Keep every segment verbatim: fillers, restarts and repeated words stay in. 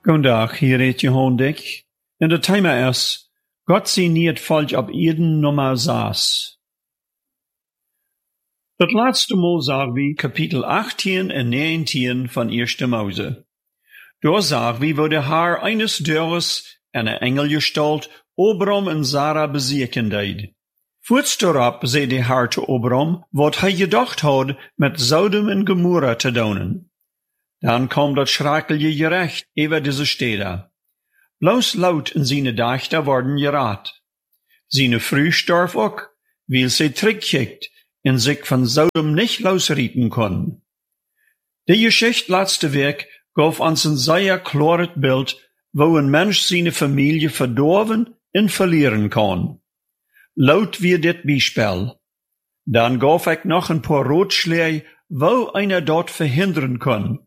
Goedendag, hier is Jeroen Dik. En het thema is, God zie niet het volk op Eden nummer zes. Het laatste Mal zagen we kapitel achttien en negentien van Eerste Mose. Daar zagen we, wo der Herr eines Dörres en een Engelgestalt Abram en Sarah bezieken deed. Voorts daarop zei de Herr te Abram, wat hij gedacht had met Sodom en Gomorra te doen. Dan kwam dat schrakelje gerecht over deze steden. Bloos laut in zijn dachten worden geraad. Zijn vrouw starf ook, weil sie terugkijkt en zich van Sodom niet losrieten kon. De Geschichte laatste week gaf ons een zeer klares beeld, wo een mens zijn familie verdorven en verlieren kan. Laut wie dit Beispiel. Dan gaf ik nog een paar Ratschläge, wo einer dort verhindern kann.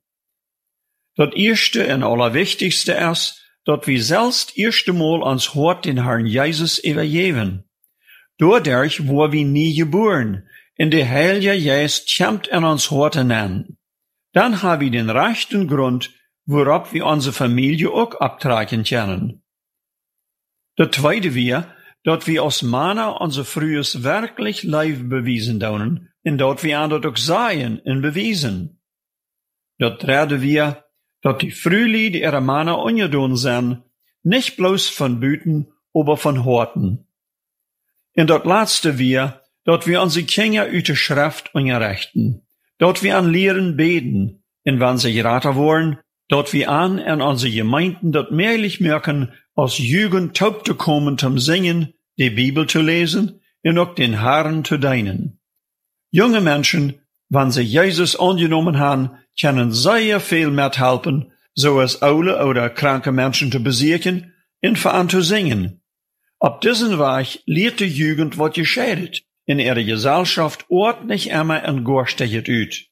Dat eerste en allerwichtigste is, dat we zelfs het eerste Mal ons Hort den Herrn Jesus übergeben. Doordat worden we nie geboren, en de Heilige Geist kämpft in ons Horten an. Dan hebben we den rechten Grund, waarop we onze familie ook abtragen können. Dat tweede weer, dat we als Männer onze frues werkelijk lief bewiesen doen, en dat we aan dat ook zeggen en bewiesen. Dat derde weer, dat die Frühli, die ihre Männer ungedun zijn, nicht bloß von Büten, aber von Horten. En dat laatste weer, dat we onze Kinder uit de Schrift unterrichten, dat we aan leren beten, en wann sie geraten worden, dat we aan en onze Gemeinden dat mehrlich merken, als Jugend taub te komen zum Singen, die Bibel zu lesen, en ook den Herrn zu dienen. Junge Menschen, wann sie Jesus angenommen haben, können sehr viel mithelfen, so als oude oder kranke Menschen zu besuchen und für an zu singen. Auf diesen Weg lehrt die Jugend, was geschieht, in ihrer Gesellschaft ordentlich immer und gorstiget ut.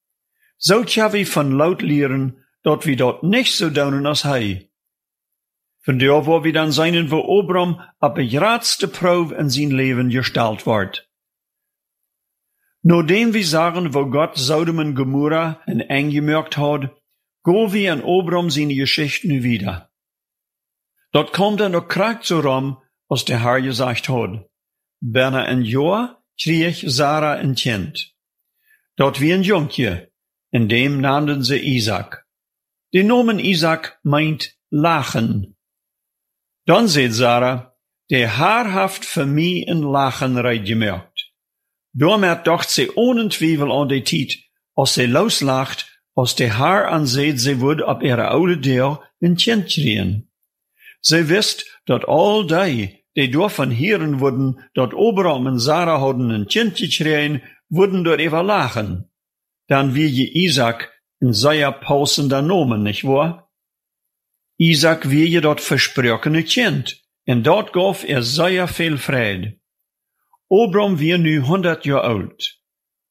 So können wir von laut lehren, dass wir dort nicht so tun als hei. Von der, wo wir dann sein, wo Abram ab die geradste Probe in sein Leben gestellt wird. Nachdem wir sagen, wo Gott Sodom und Gomorra en eingemerkt hat, gehen wir in Abram seine Geschichte nu wieder. Dort kommt dann auch Krieg zu rum, was der Herr gesagt hat. Binnen ein Jahr krieg Sarah ein Kind. Dort wie ein Jungje, in dem nannten sie Isaac. Der Name Isaac meint Lachen. Dann sagt Sarah, der Herr haft für mich ein Lachen reitgemerkt. Daarmee dacht ze ohne Twijfel aan die tijd, als ze loslacht, als de Herr aanzet ze would op ihre oude deur een kind kriegen. Ze wist dat al die, die daarvan heren wurden, dat Abraham en Sarah hadden een kind gekregen, wurden door even lachen. Dan wie je Isaac een zeer passender Namen, nicht wahr? Isaac wie je dat versprochene kind, en dat gaf er zeer veel vrede. Abram wie nu honderd jaar oud.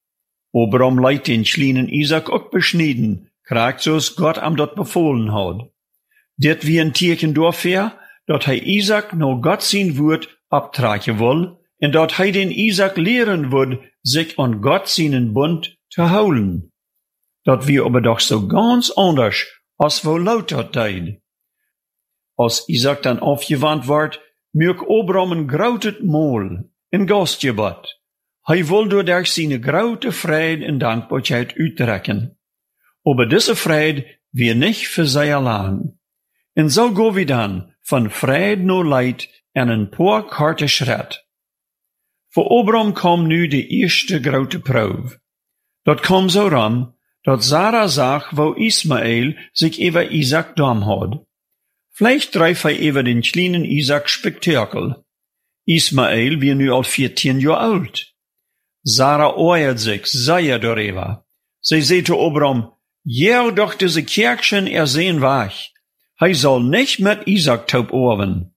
Abram leidt den kleinen Isaac ook beschneden, kraakt zoals Gott am dat befohlen had. Dit wie een teken dafür, dat hij Isaac no Gott zijn woord abtragen wil, en dat hij den Isaac leren wil, zich aan Gott zijn bund te houden. Dat wie aber doch so ganz anders, als wo laut dat deed. Als Isaac dan afgewandt wordt, merk Abram een grautet Mal. In Gastgebot. Hij wil door zijn grote vrede en dankbaarheid uittrekken. Aber diese vrede weer niet voor zeer lang. En zo gaan we dan van vrede naar leid en een paar korte schritt. Voor Abram kwam nu de eerste grote proef. Dat kwam zo ram, dat Sarah zag wo Ismael zich over Isaac dam had. Vielleicht dreif hij over den kleinen Isaac Spektakel. Ismael wie nu al veertien jaar oud. Sarah oeiert zich zeer darüber. Zij zei te Abram, ja doch diese Kirchen er sehen weg. Hij zal nicht met Isaac taub oven.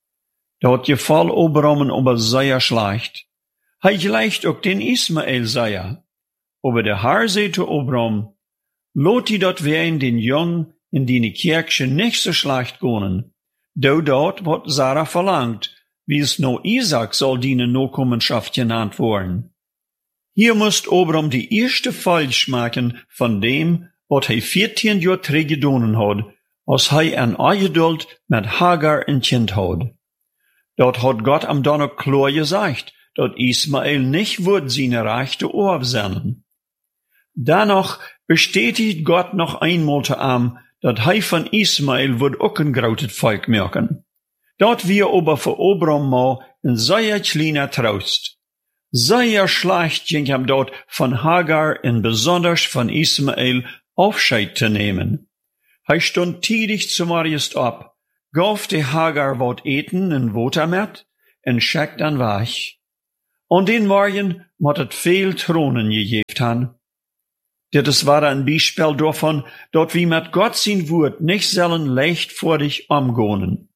Dat geval Abram aber zeer schlecht. Hij gleicht ook den Ismael zeer. Aber der Herr zei te Abram, lot die dat wein den Jung in die Kirchen nicht so schlecht gonen. Do dat wat Sarah verlangt, wie es no Isaac soll dienen Nachkommenschaft genannt worden. Hier musst Abram die erste falsch machen von dem, was hij veertien Jahre terug gedonen hat, als hij een Eiduld met Hagar een kind had. Dort hat Gott am Donner klar gesagt, dat Ismael nicht wird seine Rechte aufsenden. Danach bestätigt Gott noch einmal zu ihm, dat hij von Ismael wird auch ein großes Volk merken. Dort wir aber für Abraham mal ein sehr kleiner Trost. Sehr schlecht ging ihm dort von Hagar und besonders von Ismael Aufscheid zu nehmen. Hij stond tidig zum Morgens ab, gaf de Hagar wat eten en water met, en schickt dan weg. Und den Morgen moet het veel Thronen gegeven han. Dit war ein Beispiel davon, dat wir mit Gott sein Wort nicht sollen leichtfertig umgehen.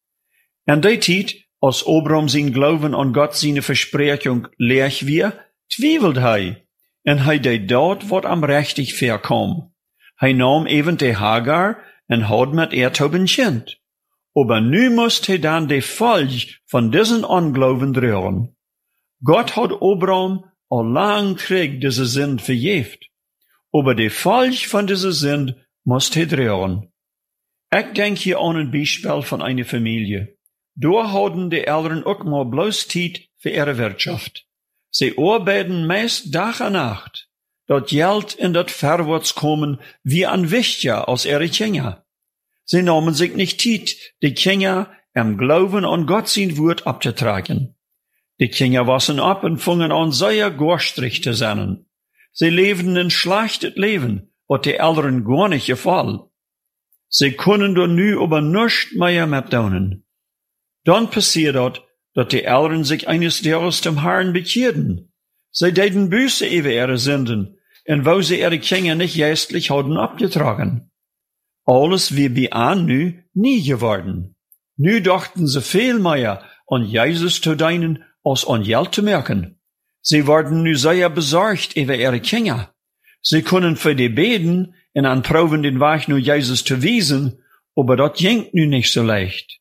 En die Zeit, als Abraham sein Glauben an Gott seine Versprechung leer wir, twiebelt hij, en hij deed dort, wat am richtig verkom. Hij nam even de Hagar en had met er een kind. Aber nu moest hij dan de Folge van diesen Unglauben drehen. Gott hat Abraham al lang kreeg diese Sünd vergeeft. Aber de Folge von dieser Sünd moest hij drehen. Ik denk hier an ein Beispiel von einer Familie. Daar hadden de Eltern ook maar bloß Zeit für ihre Wirtschaft. Sie arbeiten meist Tag und Nacht. Dat Geld in dat Verwärts kommen wie an wichtiger als ihre Kinder. Sie nahmen sich nicht Zeit, die Kinder im Glauben an Gott sein Wort abzutragen. Die Kinder wassen ab und fingen an sehr gorstrig zu sein. Sie lebten ein schlechtes Leben, wat die Eltern gar nicht gefallen. Sie können doch nu aber nichts mehr mit tun. Dann passiert dort, dat die Eltern sich eines Tages dem Herrn bekehrten. Sie deden Buße über ihre Sünden, und wo sie ihre Kinder nicht geistlich hadden abgetragen. Alles wie bei an nu nie geworden. Nu dachten sie viel mehr an Jesus zu dienen, als an Geld zu merken. Sie waren nu sehr besorgt über ihre Kinder. Sie können für die beten und anproben den Weg nur Jesus zu wiesen, aber das ging nu nicht so leicht.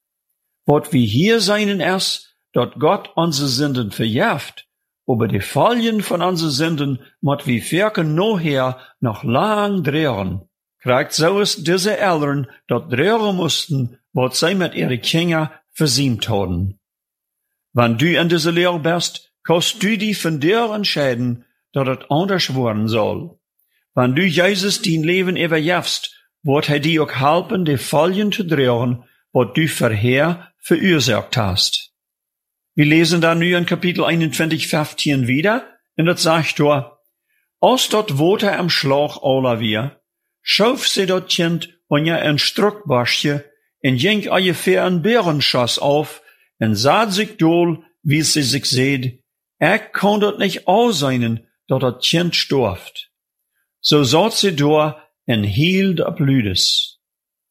Wat wir hier seinen ist, dat Gott unsere Sünden verjährt, aber die Folgen von unseren Sünden mot wir wirken nachher noch lang drehen. Kriegt so ist diese Eltern dort drehen mussten, wat sie mit ihren Kindern versiemt haben. Wenn du in dieser Lehre bist, kannst du dich von dir entscheiden, dass es anders werden soll. Wenn du Jesus dein Leben übergibst, wird er dir auch helfen, die Folgen zu drehen, wat du vorher verursacht hast. Wir lesen da nu in Kapitel einundzwanzig, fünfzehn wieder, und das sagt da, als dort Water am Schlag aller wir, schauf sie dort Kind und ja ein Struckbarschje, und ging ungefähr ein Bärenschoss auf, und sah sich dohl, wie sie sich seht, er kann dort nicht ausseinen, dort das Kind storft. So saht sie da, und hielt ab Lüdes.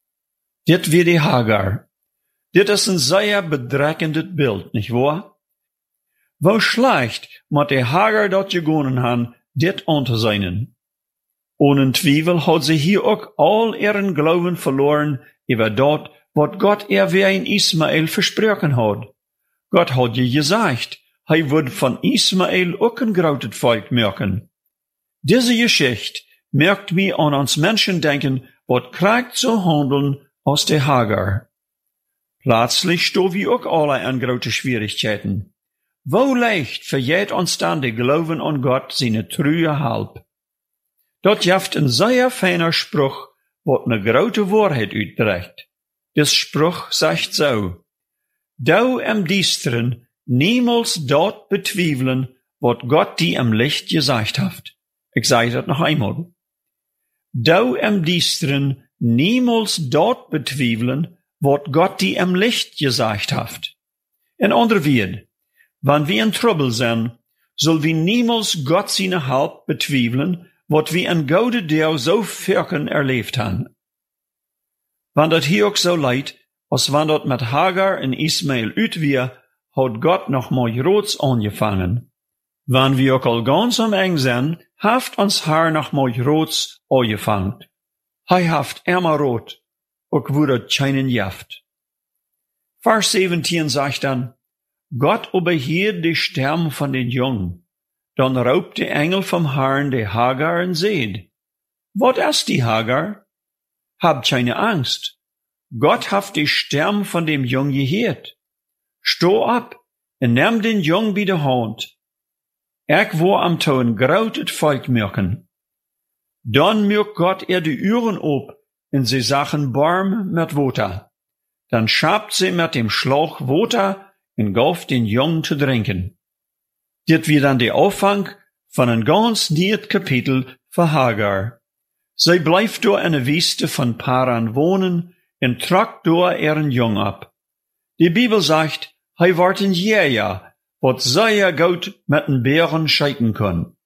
Dit wie die Hagar. Dit ist ein sehr bedrückendes Bild, nicht wahr? Wo schlecht moet die Hagar dort gegonnen han, dit unterseinen. Ohne Zweifel hat sie hier auch all ihren Glauben verloren über dort, wat Gott er wie ein Ismael versprochen hat. Gott hat je gesagt, er wird von Ismael auch ein großes Volk merken. Diese Geschichte merkt mir an uns Menschen denken, wat kriegt zu handeln aus der Hagar. Plötzlich stehen wir auch alle an große Schwierigkeiten. Wo leicht verjährt uns dann der Glauben an Gott seine trühe Halb? Dort jaft ein sehr feiner Spruch, wat ne große Wahrheit uitdrückt. Das Spruch sagt so, du im Diesteren niemals dort betwiefeln, wat Gott die im Licht gesagt hat. Ich sage das noch einmal. Du im Diesteren niemals dort betwiefeln, wat Gott die im Licht gesagt hat. In andere Worte, wenn wir in Trouble sind, soll wir niemals Gott seine Halb betwiefeln, wat wir in Gode der so Völkern erlebt haben. Wenn dat hier auch so leid, als wenn dat mit Hagar und Ismael ut wir, hat Gott noch mal groß angefangen. Wenn wir auch all ganz am eng sind, haft uns Herr noch mal groß angefangen. Hij haft immer rot, ook wurde keinen Jaft. Vers siebzehn sagt dann, Gott überhielt die Sterben von den Jungen. Dann raubt der Engel vom Herrn die Hagar und seht. Wat ist die Hagar? hab keine Angst. Gott hat die Stirn von dem Jung gehört. Steh ab und nimm den Jung bei der Hand. Ich wo am Ton grautet Volk mirken. Dann mirkt Gott er die Uhren ob und sie sachen Barm mit Water. Dann schabt sie mit dem Schlauch Water und gauf den Jungen zu trinken. Dit wie dann der Auffang von ein ganz nieuw Kapitel für Hagar. Sie bleibt do in der Wüste von Paran wohnen und tragt do ihren Jung ab. Die Bibel sagt, hij wordt een Jäger, wat sehr gut mit den Bären scheiden kann.